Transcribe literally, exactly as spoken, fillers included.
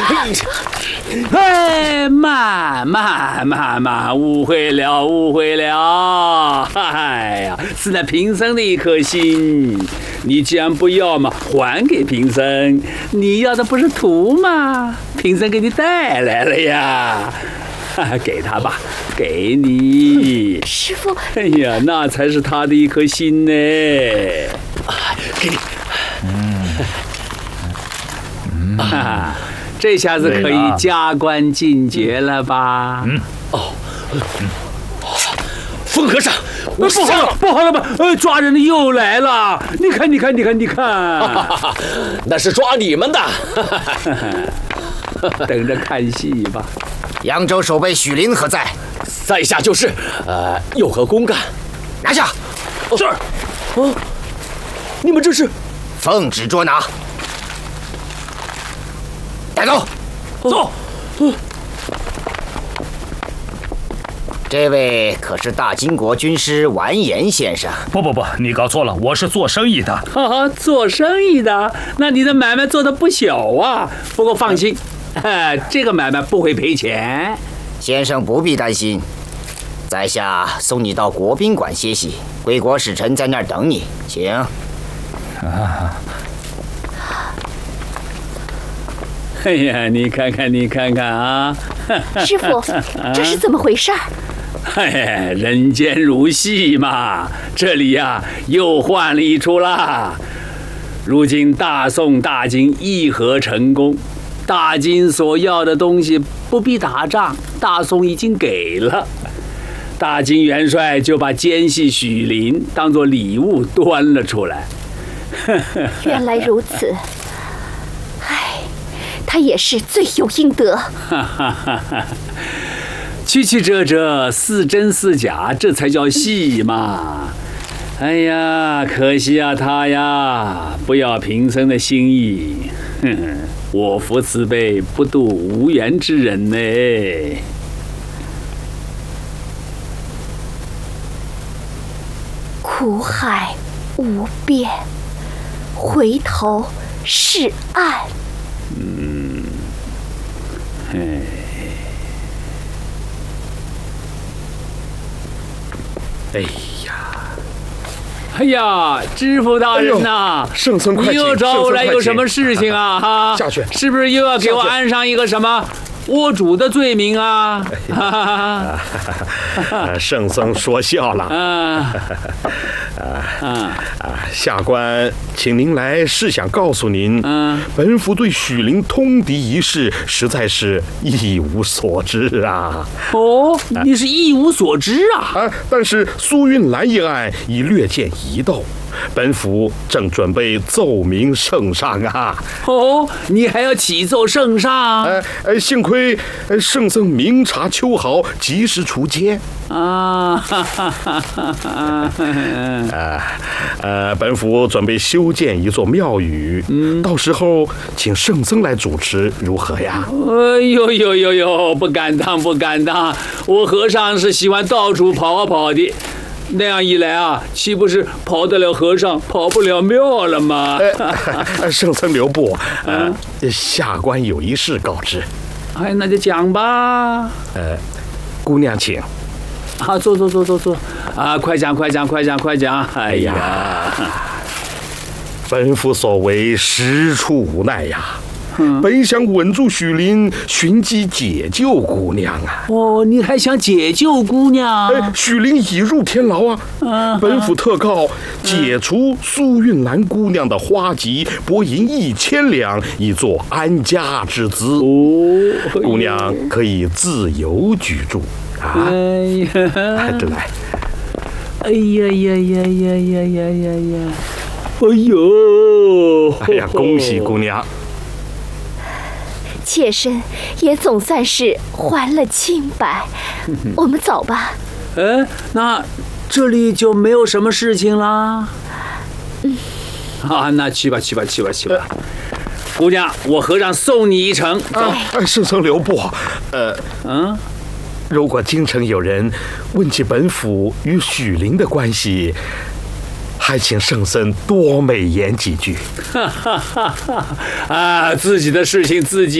哎，慢慢慢慢，误会了，误会了。哎呀，是那贫僧的一颗心，你既然不要嘛，还给贫僧。你要的不是图吗？贫僧给你带来了呀。给他吧，给你。 师父。 哎呀，那才是他的一颗心呢。 给你。 嗯。啊，这下子可以加官进爵了吧？ 嗯。哦。风和尚， 不好了，不好了吧？呃，抓人的又来了！你看，你看，你看，你看， 那是抓你们的。 等着看戏吧。 扬州守备许林何在？ 在下就是，呃，有何公干？ 拿下！ 是。哦，你们这是？ 奉旨捉拿。带走。 走。 嗯。这位可是大金国军师完颜先生？ 不不不，你搞错了，我是做生意的。 啊，做生意的？那你的买卖做得不小啊。不过放心。啊，这个买卖不会赔钱， 先生不必担心。在下送你到国宾馆歇息，归国使臣在那儿等你，请。 啊！哎呀，你看看，你看看啊！ 师父，这是怎么回事？ 哎，人间如戏嘛，这里呀、啊、又换了一出啦。如今大宋大金议和成功。大金所要的东西不必打仗，大宋已经给了。大金元帅就把奸细许林当作礼物端了出来。 原来如此，唉，他也是罪有应得。 曲曲折折，似真似假，这才叫戏嘛。哎呀，可惜啊他呀，不要贫僧的心意。哼，我佛慈悲，不渡无缘之人呢。 苦海无边，回头是岸。 嗯，哎，哎呀，哎呀，知府大人呐， 哎、圣僧快请， 你又找我来有什么事情啊？哈， 下去， 是不是又要给我安上一个什么窝主的罪名啊？ 哎、圣僧说笑了。啊啊啊！下官请您来是想告诉您，嗯，本府对许林通敌一事实在是一无所知啊。 哦，你是一无所知啊？ 啊，但是苏运兰一案已略见疑窦。本府正准备奏明圣上啊！ 哦，你还要启奏圣上？ 呃呃，幸亏圣僧明察秋毫，及时除奸啊！哈哈哈哈哈！ 呃呃，本府准备修建一座庙宇，嗯，到时候请圣僧来主持，如何呀？ 哎呦呦呦呦，不敢当，不敢当！我和尚是喜欢到处跑啊跑的。那样一来啊，岂不是跑得了和尚，跑不了庙了吗？ 呃、圣僧留步，呃，下官有一事告知。 哎，那就讲吧。 呃，姑娘请。 啊，坐坐坐坐坐。啊，快讲快讲快讲快讲！哎呀， 本府所为实出无奈呀。本想稳住许林，寻机解救姑娘啊！ 哦，你还想解救姑娘？ 哎，许林已入天牢啊！啊本府特告解除苏运兰姑娘的花籍，拨银一千两，以作安家之资。哦，姑娘可以自由居住啊！哎呀，这来！ 哎呀呀呀呀呀呀呀呀！哎呦！ 哎呀，恭喜姑娘！ 妾身也总算是还了清白，我们走吧。 哎，那这里就没有什么事情啦。嗯，啊，那去吧，去吧，去吧，去吧。姑娘，我和尚送你一程。走， 哎，圣僧留步。呃，嗯，如果京城有人问起本府与许林的关系，还请圣僧多美言几句。 哈哈哈哈！啊，自己的事情自己